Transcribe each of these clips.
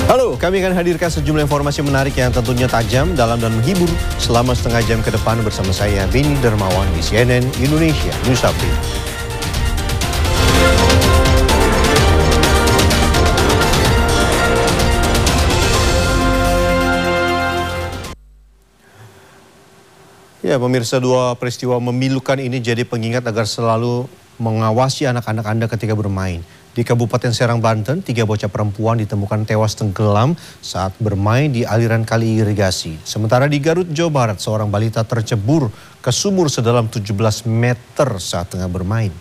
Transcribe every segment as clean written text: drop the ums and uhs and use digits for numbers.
Halo, kami akan hadirkan sejumlah informasi menarik yang tentunya tajam, dalam dan menghibur selama setengah jam ke depan bersama saya, Beni Dermawan di CNN Indonesia News Update. Ya, pemirsa, dua peristiwa memilukan ini jadi pengingat agar selalu mengawasi anak-anak Anda ketika bermain. Di Kabupaten Serang, Banten, 3 bocah perempuan ditemukan tewas tenggelam saat bermain di aliran kali irigasi. Sementara di Garut, Jawa Barat, seorang balita tercebur ke sumur sedalam 17 meter saat tengah bermain.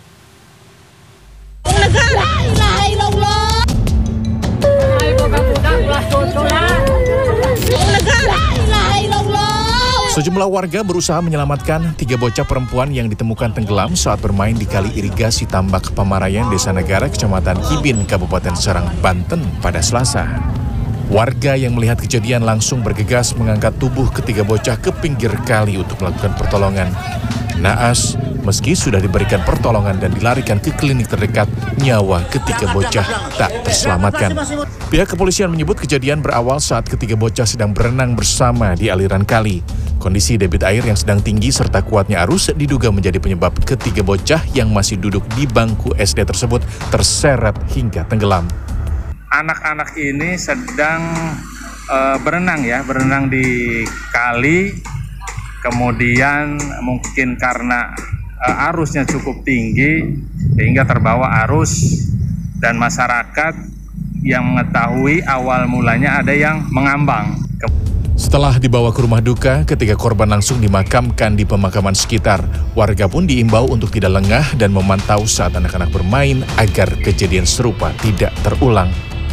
Sejumlah warga berusaha menyelamatkan 3 bocah perempuan yang ditemukan tenggelam saat bermain di kali irigasi Tambak Pamarayan, Desa Negara, Kecamatan Kibin, Kabupaten Serang, Banten pada Selasa. Warga yang melihat kejadian langsung bergegas mengangkat tubuh ketiga bocah ke pinggir kali untuk melakukan pertolongan. Naas, meski sudah diberikan pertolongan dan dilarikan ke klinik terdekat, nyawa ketiga bocah tak terselamatkan. Pihak kepolisian menyebut kejadian berawal saat ketiga bocah sedang berenang bersama di aliran kali. Kondisi debit air yang sedang tinggi serta kuatnya arus diduga menjadi penyebab ketiga bocah yang masih duduk di bangku SD tersebut terseret hingga tenggelam. Anak-anak ini sedang berenang di kali, kemudian mungkin karena arusnya cukup tinggi sehingga terbawa arus, dan masyarakat yang mengetahui awal mulanya ada yang mengambang. Setelah dibawa ke rumah duka, ketiga korban langsung dimakamkan di pemakaman sekitar. Warga pun diimbau untuk tidak lengah dan memantau saat anak-anak bermain agar kejadian serupa tidak terulang.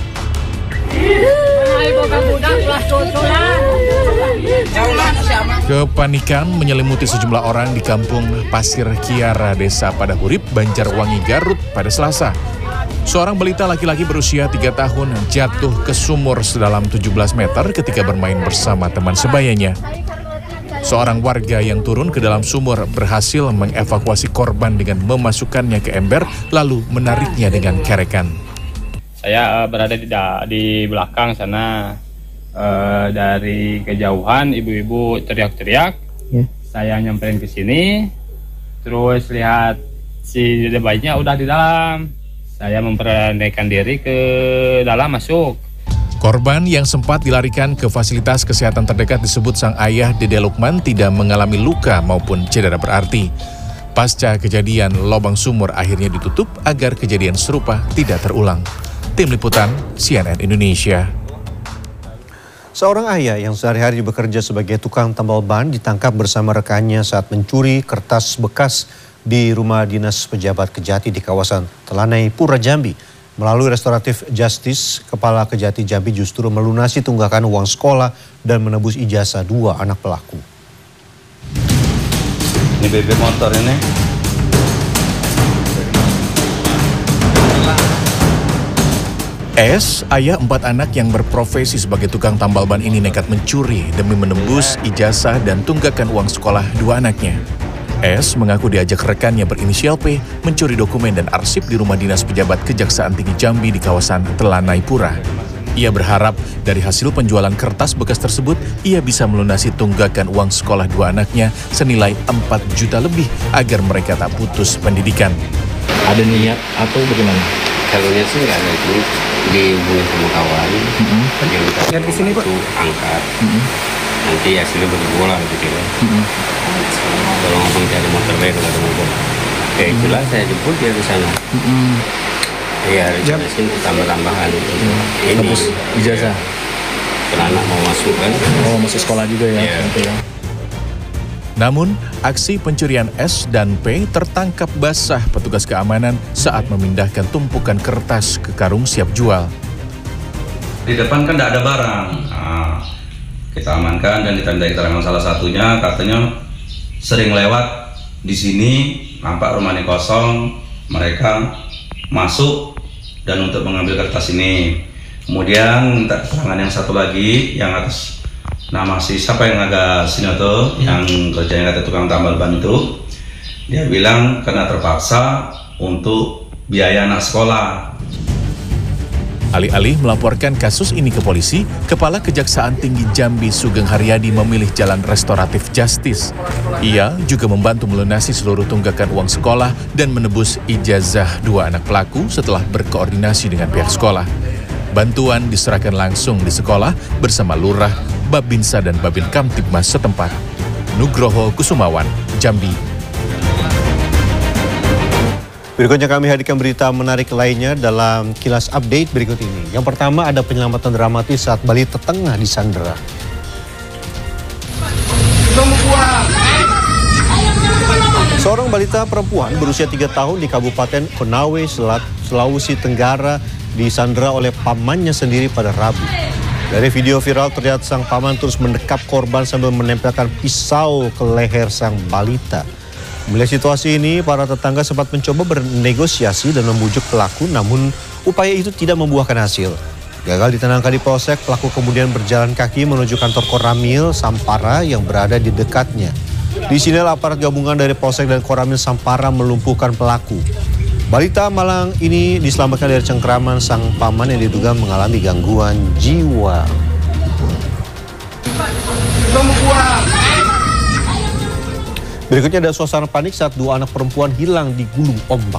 Kepanikan menyelimuti sejumlah orang di kampung Pasir Kiara, Desa Padahurip, Banjarwangi, Garut pada Selasa. Seorang balita laki-laki berusia 3 tahun jatuh ke sumur sedalam 17 meter ketika bermain bersama teman sebayanya. Seorang warga yang turun ke dalam sumur berhasil mengevakuasi korban dengan memasukkannya ke ember lalu menariknya dengan kerekan. Saya berada di belakang sana, dari kejauhan ibu-ibu teriak-teriak. Saya nyamperin ke sini, terus lihat si bayinya udah di dalam. Saya memperandaikan diri ke dalam masuk. Korban yang sempat dilarikan ke fasilitas kesehatan terdekat disebut sang ayah Dede Lukman tidak mengalami luka maupun cedera berarti. Pasca kejadian, lubang sumur akhirnya ditutup agar kejadian serupa tidak terulang. Tim Liputan CNN Indonesia. Seorang ayah yang sehari-hari bekerja sebagai tukang tambal ban ditangkap bersama rekannya saat mencuri kertas bekas di rumah dinas pejabat Kejati di kawasan Telanai Pura, Jambi. Melalui restoratif justice, Kepala Kejati Jambi justru melunasi tunggakan uang sekolah dan menebus ijazah 2 anak pelaku. Ini BB motor ini. S, ayah 4 anak yang berprofesi sebagai tukang tambal ban ini nekat mencuri demi menembus ijazah dan tunggakan uang sekolah 2 anaknya. S mengaku diajak rekannya berinisial P mencuri dokumen dan arsip di rumah dinas pejabat Kejaksaan Tinggi Jambi di kawasan Telanai Pura. Ia berharap dari hasil penjualan kertas bekas tersebut, ia bisa melunasi tunggakan uang sekolah 2 anaknya senilai 4 juta lebih agar mereka tak putus pendidikan. Ada niat atau bagaimana? Kalau niat sih nggak ada, itu dihubungi sama kawan. Yang di sini Pak angkat. Nanti hasilnya berbola gitu kan. Kalau ngomong cari motor baik kalau ada motor. Ya itulah saya jemput dia ke sana. Ya jelasin tambah-tambahan ini ijazah. Kalau anak mau masuk kan. Oh, masuk sekolah juga ya. Ya. Namun, aksi pencurian S dan P tertangkap basah petugas keamanan saat memindahkan tumpukan kertas ke karung siap jual. Di depan kan tidak ada barang. Nah, kita amankan dan ditandai keterangan salah satunya, katanya sering lewat di sini, nampak rumahnya kosong, mereka masuk dan untuk mengambil kertas ini. Kemudian minta keterangan yang satu lagi yang atas nama si siapa yang agak sini tuh, yang kerjanya kata tukang tambal ban itu, dia bilang karena terpaksa untuk biaya anak sekolah. Alih-alih melaporkan kasus ini ke polisi, Kepala Kejaksaan Tinggi Jambi Sugeng Haryadi memilih jalan restoratif justice. Ia juga membantu melunasi seluruh tunggakan uang sekolah dan menebus ijazah 2 anak pelaku setelah berkoordinasi dengan pihak sekolah. Bantuan diserahkan langsung di sekolah bersama Lurah, Babinsa dan Babin Kamtibmas setempat. Nugroho Kusumawan, Jambi. Berikutnya kami hadirkan berita menarik lainnya dalam kilas update berikut ini. Yang pertama ada penyelamatan dramatis saat balita tengah disandera. Seorang balita perempuan berusia 3 tahun di Kabupaten Konawe, Sulawesi Tenggara disandera oleh pamannya sendiri pada Rabu. Dari video viral terlihat sang paman terus mendekap korban sambil menempelkan pisau ke leher sang balita. Melihat situasi ini, para tetangga sempat mencoba bernegosiasi dan membujuk pelaku, namun upaya itu tidak membuahkan hasil. Gagal ditenangkan di polsek, pelaku kemudian berjalan kaki menuju kantor Koramil Sampara yang berada di dekatnya. Di sini aparat gabungan dari polsek dan Koramil Sampara melumpuhkan pelaku. Balita malang ini diselamatkan dari cengkraman sang paman yang diduga mengalami gangguan jiwa. Berikutnya ada suasana panik saat 2 anak perempuan hilang di gulung ombak.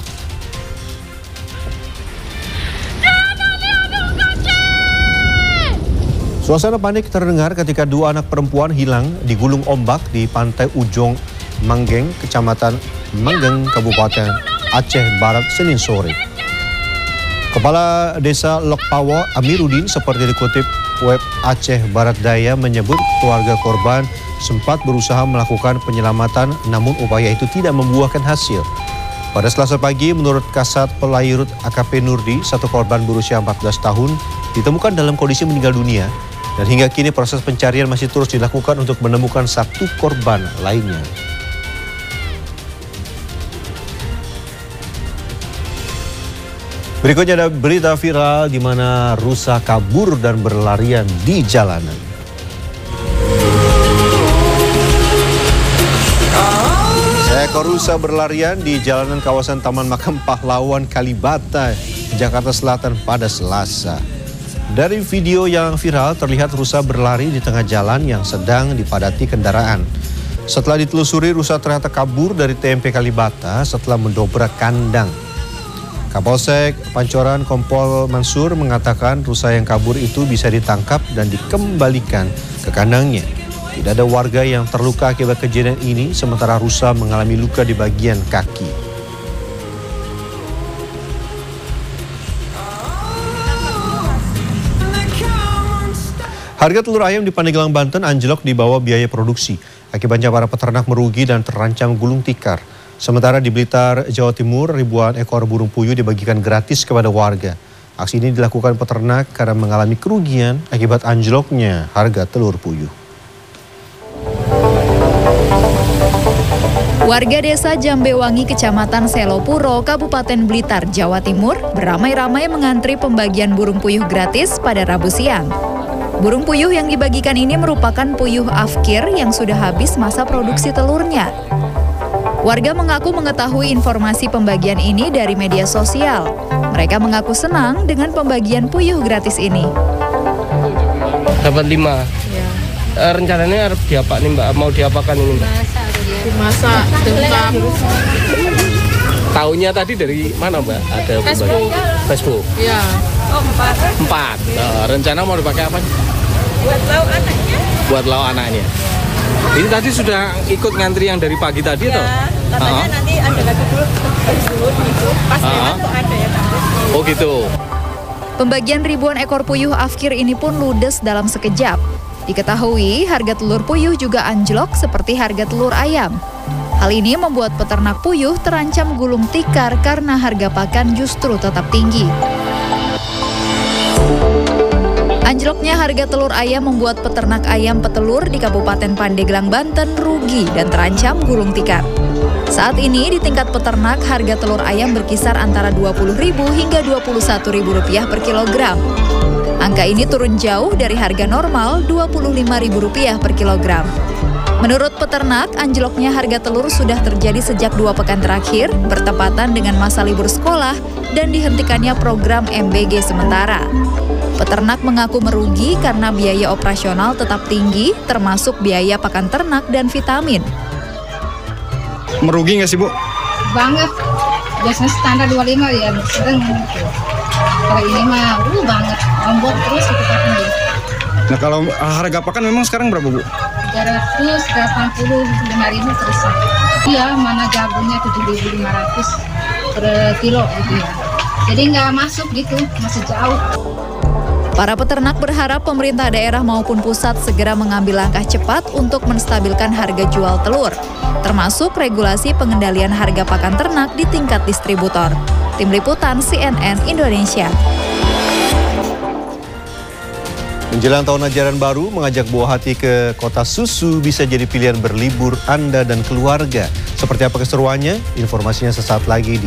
Suasana panik terdengar ketika 2 anak perempuan hilang di gulung ombak di pantai Ujong Manggeng, Kecamatan Manggeng, Kabupaten Aceh Barat, Senin sore. Kepala Desa Lokpawo Amiruddin seperti dikutip web Aceh Barat Daya menyebut keluarga korban sempat berusaha melakukan penyelamatan, namun upaya itu tidak membuahkan hasil. Pada Selasa pagi, menurut Kasat Pelairut AKP Nurdi, satu korban berusia 14 tahun ditemukan dalam kondisi meninggal dunia, dan hingga kini proses pencarian masih terus dilakukan untuk menemukan 1 korban lainnya. Berikutnya ada berita viral di mana rusa kabur dan berlarian di jalanan. Seekor rusa berlarian di jalanan kawasan Taman Makam Pahlawan Kalibata, Jakarta Selatan pada Selasa. Dari video yang viral terlihat rusa berlari di tengah jalan yang sedang dipadati kendaraan. Setelah ditelusuri, rusa ternyata kabur dari TMP Kalibata setelah mendobrak kandang. Kapolsek Pancoran Kompol Mansur mengatakan rusa yang kabur itu bisa ditangkap dan dikembalikan ke kandangnya. Tidak ada warga yang terluka akibat kejadian ini, sementara rusa mengalami luka di bagian kaki. Harga telur ayam di Pandeglang, Banten anjlok di bawah biaya produksi. Akibatnya para peternak merugi dan terancam gulung tikar. Sementara di Blitar, Jawa Timur, ribuan ekor burung puyuh dibagikan gratis kepada warga. Aksi ini dilakukan peternak karena mengalami kerugian akibat anjloknya harga telur puyuh. Warga desa Jambewangi, Kecamatan Selopuro, Kabupaten Blitar, Jawa Timur, beramai-ramai mengantri pembagian burung puyuh gratis pada Rabu siang. Burung puyuh yang dibagikan ini merupakan puyuh afkir yang sudah habis masa produksi telurnya. Warga mengaku mengetahui informasi pembagian ini dari media sosial. Mereka mengaku senang dengan pembagian puyuh gratis ini. Dapat 5. Ya. Rencananya harus diapa nih Mbak? Mau diapakan ini Mbak? Dimasak, dengkap. Tahunya tadi dari mana Mbak? Ada Facebook. Facebook? Iya. Oh, 4. Rencana mau dipakai apa? Buat lauk anaknya. Buat lauk anaknya. Ini tadi sudah ikut ngantri yang dari pagi tadi toh? Katanya nanti ada lagi dulu gitu. Pas lewat kok ada ya Pak. Oh gitu. Pembagian ribuan ekor puyuh afkir ini pun ludes dalam sekejap. Diketahui harga telur puyuh juga anjlok seperti harga telur ayam. Hal ini membuat peternak puyuh terancam gulung tikar karena harga pakan justru tetap tinggi. Anjloknya harga telur ayam membuat peternak ayam petelur di Kabupaten Pandeglang, Banten rugi dan terancam gulung tikar. Saat ini di tingkat peternak harga telur ayam berkisar antara Rp20.000 hingga Rp21.000 per kilogram. Angka ini turun jauh dari harga normal Rp25.000 per kilogram. Menurut peternak, anjloknya harga telur sudah terjadi sejak 2 pekan terakhir, bertepatan dengan masa libur sekolah dan dihentikannya program MBG sementara. Peternak mengaku merugi karena biaya operasional tetap tinggi, termasuk biaya pakan ternak dan vitamin. Merugi nggak sih, Bu? Banget. Biasanya standar 25 ya, sedang gitu. Kalau ini mah banget, lombok terus gitu pakannya. Nah, kalau harga pakan memang sekarang berapa, Bu? 385.000 terus. Iya, mana jagungnya 7.500 per kilo gitu ya. Jadi nggak masuk gitu, masih jauh. Para peternak berharap pemerintah daerah maupun pusat segera mengambil langkah cepat untuk menstabilkan harga jual telur, termasuk regulasi pengendalian harga pakan ternak di tingkat distributor. Tim Liputan CNN Indonesia. Menjelang tahun ajaran baru, mengajak buah hati ke kota susu bisa jadi pilihan berlibur Anda dan keluarga. Seperti apa keseruannya? Informasinya sesaat lagi di